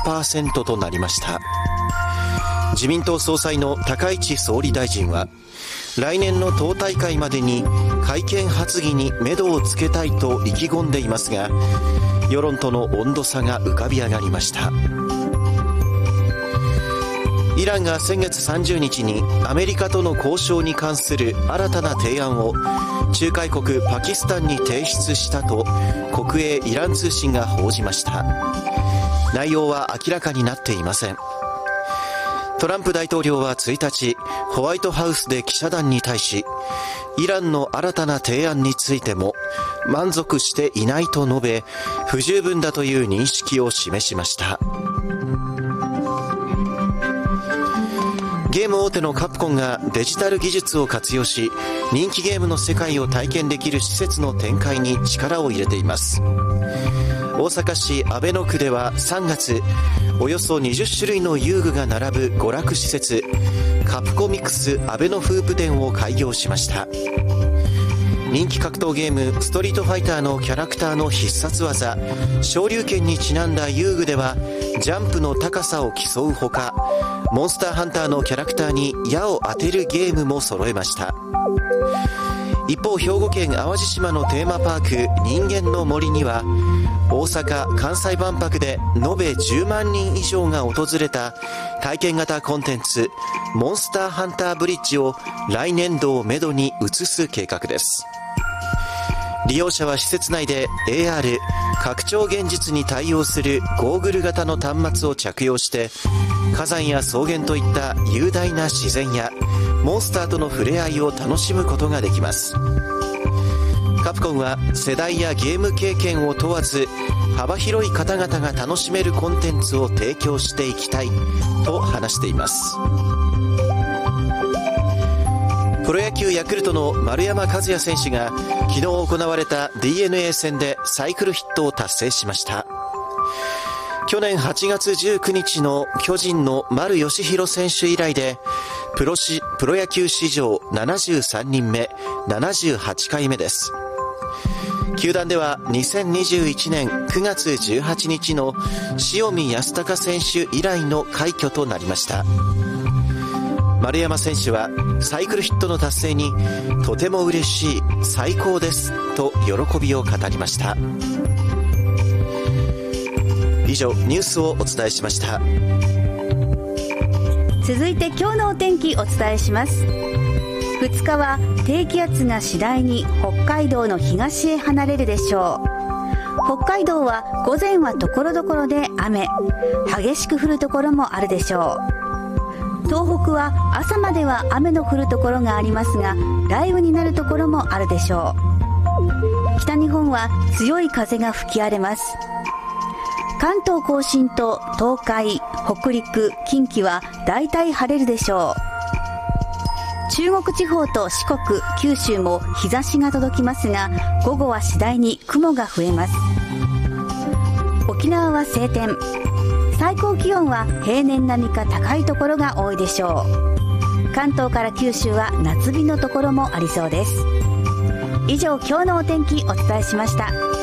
4% となりました。自民党総裁の高市総理大臣は来年の党大会までに改憲発議に目処をつけたいと意気込んでいますが、世論との温度差が浮かび上がりました。イランが先月30日にアメリカとの交渉に関する新たな提案を仲介国パキスタンに提出したと国営イラン通信が報じました。内容は明らかになっていません。トランプ大統領は1日、ホワイトハウスで記者団に対し、イランの新たな提案についても満足していないと述べ、不十分だという認識を示しました。ゲーム大手のカプコンがデジタル技術を活用し、人気ゲームの世界を体験できる施設の展開に力を入れています。大阪市阿倍野区では3月、およそ20種類の遊具が並ぶ娯楽施設、カプコミクス阿倍野フープ店を開業しました。人気格闘ゲームストリートファイターのキャラクターの必殺技、昇竜拳にちなんだ遊具ではジャンプの高さを競うほか、モンスターハンターのキャラクターに矢を当てるゲームも揃えました。一方、兵庫県淡路島のテーマパーク人間の森には、大阪・関西万博で延べ10万人以上が訪れた体験型コンテンツモンスターハンターブリッジを来年度をめどに移す計画です。利用者は施設内で AR 拡張現実に対応するゴーグル型の端末を着用して火山や草原といった雄大な自然やモンスターとの触れ合いを楽しむことができます。カプコンは世代やゲーム経験を問わず幅広い方々が楽しめるコンテンツを提供していきたいと話しています。プロ野球ヤクルトの丸山和郁選手が昨日行われた DNA 戦でサイクルヒットを達成しました。去年8月19日の巨人の丸佳浩選手以来でプロ野球史上73人目78回目です。球団では2021年9月18日の塩見泰隆選手以来の快挙となりました。丸山選手はサイクルヒットの達成にとても嬉しい、最高ですと喜びを語りました。以上、ニュースをお伝えしました。 続いて今日のお天気お伝えします。2日は低気圧が次第に北海道の東へ離れるでしょう。北海道は午前はところどころで雨、激しく降るところもあるでしょう。東北は朝までは雨の降るところがありますが、雷雨になるところもあるでしょう。北日本は強い風が吹き荒れます。関東甲信と東海、北陸、近畿は大体晴れるでしょう。中国地方と四国、九州も日差しが届きますが、午後は次第に雲が増えます。沖縄は晴天、最高気温は平年並みか高いところが多いでしょう。関東から九州は夏日のところもありそうです。以上、今日のお天気お伝えしました。